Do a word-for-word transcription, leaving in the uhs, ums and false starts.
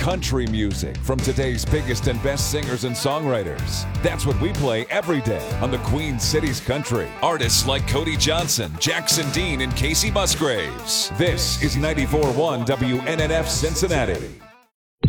country music from today's biggest and best singers and songwriters. That's what we play every day on the Queen City's Country. Artists like Cody Johnson, Jackson Dean, and Casey Musgraves. This is ninety-four point one W N N F Cincinnati.